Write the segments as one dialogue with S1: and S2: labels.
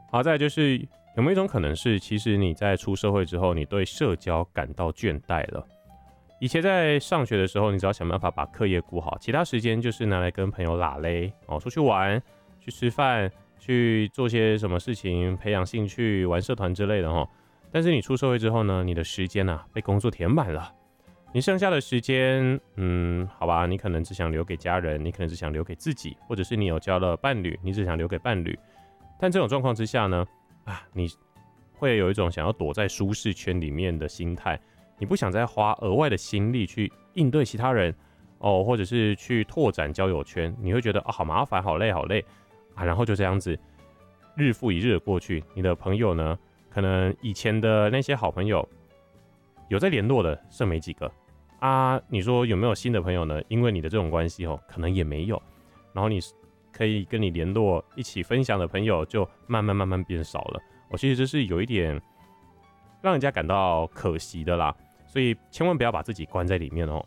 S1: 好，再来就是有没有一种可能是，其实你在出社会之后，你对社交感到倦怠了。以前在上学的时候，你只要想办法把课业顾好，其他时间就是拿来跟朋友拉勒哦，出去玩、去吃饭、去做些什么事情，培养兴趣、玩社团之类的哈。但是你出社会之后呢，你的时间被工作填满了，你剩下的时间，好吧，你可能只想留给家人，你可能只想留给自己，或者是你有交了伴侣，你只想留给伴侣。但这种状况之下呢，你会有一种想要躲在舒适圈里面的心态，你不想再花额外的心力去应对其他人哦，或者是去拓展交友圈，你会觉得好麻烦、好累、好累然后就这样子日复一日的过去。你的朋友呢，可能以前的那些好朋友有在联络的剩没几个你说有没有新的朋友呢？因为你的这种关系可能也没有，然后你可以跟你联络、一起分享的朋友就慢慢变少了。其实这是有一点让人家感到可惜的啦，所以千万不要把自己关在里面哦。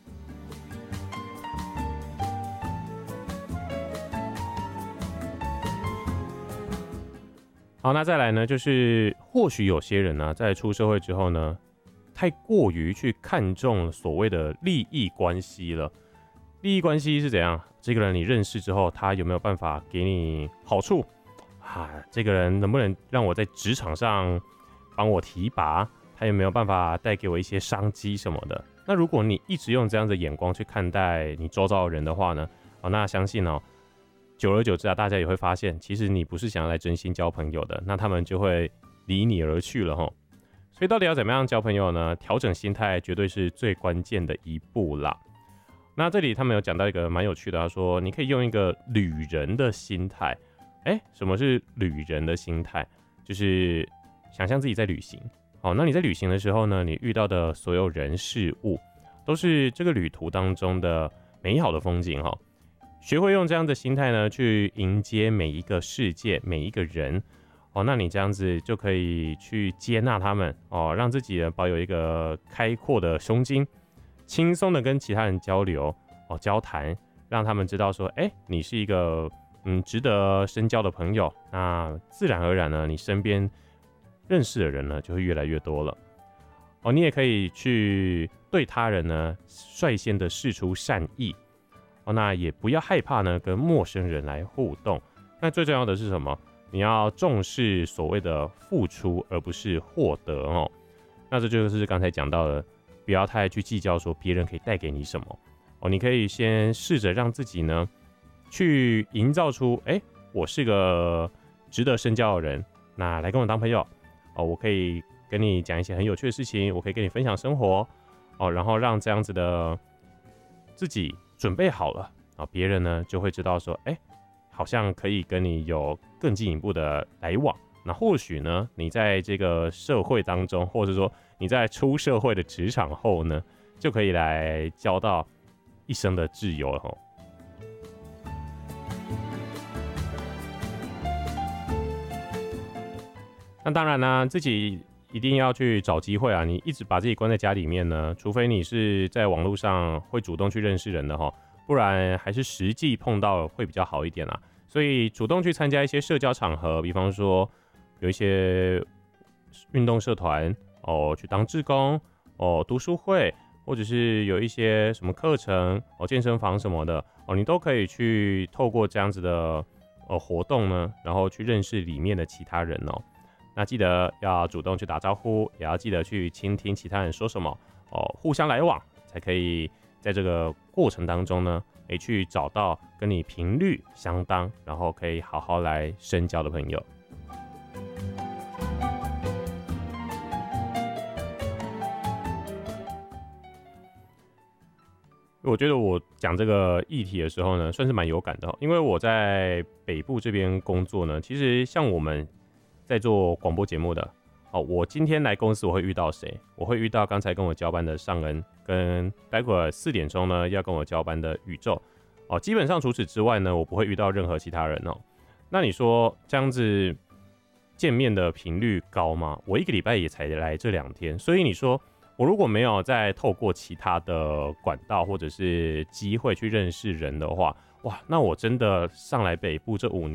S1: 好，那再来呢，就是或许有些人呢，在出社会之后呢，太过于去看重所谓的利益关系了。利益关系是怎样？这个人你认识之后，他有没有办法给你好处这个人能不能让我在职场上帮我提拔？他有没有办法带给我一些商机什么的？那如果你一直用这样的眼光去看待你周遭的人的话呢？那相信久而久之大家也会发现，其实你不是想要来真心交朋友的，那他们就会离你而去了齁。所以到底要怎么样交朋友呢？调整心态绝对是最关键的一步啦。那这里他们有讲到一个蛮有趣的，他说你可以用一个旅人的心态。什么是旅人的心态？就是想象自己在旅行。那你在旅行的时候呢，你遇到的所有人事物都是这个旅途当中的美好的风景学会用这样的心态呢，去迎接每一个世界、每一个人那你这样子就可以去接纳他们让自己保有一个开阔的胸襟，轻松的跟其他人交流交谈，让他们知道说，你是一个值得深交的朋友。那自然而然呢，你身边认识的人呢就会越来越多了你也可以去对他人呢率先的释出善意那也不要害怕呢跟陌生人来互动。那最重要的是什么？你要重视所谓的付出，而不是获得那这就是刚才讲到的，不要太去计较说别人可以带给你什么你可以先试着让自己呢去营造出我是个值得深交的人，那来跟我当朋友我可以跟你讲一些很有趣的事情，我可以跟你分享生活然后让这样子的自己准备好了别人呢就会知道说好像可以跟你有更进一步的来往。那或许呢你在这个社会当中，或者说你在出社会的职场后呢，就可以来交到一生的挚友了那当然呢，自己一定要去找机会你一直把自己关在家里面呢，除非你是在网络上会主动去认识人的不然还是实际碰到会比较好一点啦。所以主动去参加一些社交场合，比方说有一些运动社团去当志工读书会，或者是有一些什么课程健身房什么的你都可以去透过这样子的活动呢，然后去认识里面的其他人那记得要主动去打招呼，也要记得去倾听其他人说什么互相来往，才可以在这个过程当中呢去找到跟你频率相当，然后可以好好来深交的朋友。我觉得我讲这个议题的时候呢，算是蛮有感的因为我在北部这边工作呢，其实像我们在做广播节目的我今天来公司我会遇到谁？我会遇到刚才跟我交班的尚恩，跟待会儿4点钟呢要跟我交班的宇宙基本上除此之外呢，我不会遇到任何其他人那你说这样子见面的频率高吗？我1个礼拜也才来这2天，所以你说我如果没有再透过其他的管道或者是机会去认识人的话，哇，那我真的上来北部这5年